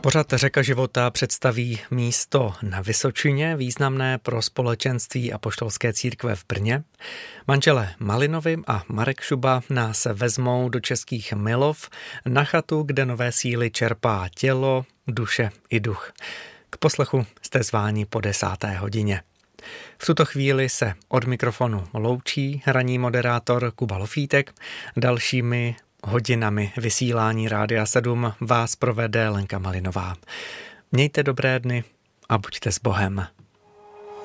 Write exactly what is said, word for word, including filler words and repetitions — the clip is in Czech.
Pořad Řeka života představí místo na Vysočině, významné pro společenství apoštolské církve v Brně. Manželé Malinovi a Marek Šuba nás vezmou do českých Milov na chatu, kde nové síly čerpá tělo, duše i duch. K poslechu jste zváni po desáté hodině. V tuto chvíli se od mikrofonu loučí ranní moderátor Kuba Lofítek. Dalšími hodinami vysílání Rádia sedm vás provede Lenka Malinová. Mějte dobré dny a buďte s Bohem.